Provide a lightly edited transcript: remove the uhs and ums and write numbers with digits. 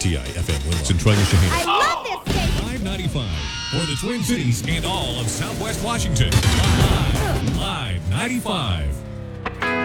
KTI FM Winlow, Centralia Shahina. I love this station. 595 for the Twin Cities and all of Southwest Washington. Live 95.